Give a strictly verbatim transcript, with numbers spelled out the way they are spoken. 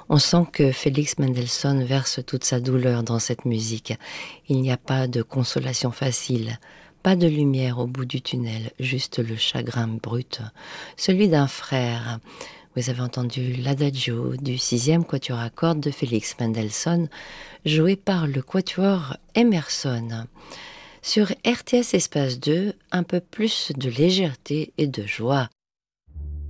On sent que Félix Mendelssohn verse toute sa douleur dans cette musique. Il n'y a pas de consolation facile, pas de lumière au bout du tunnel, juste le chagrin brut, celui d'un frère. Vous avez entendu l'adagio du sixième quatuor à cordes de Félix Mendelssohn, joué par le quatuor Emerson. Sur R T S Espace deux, un peu plus de légèreté et de joie.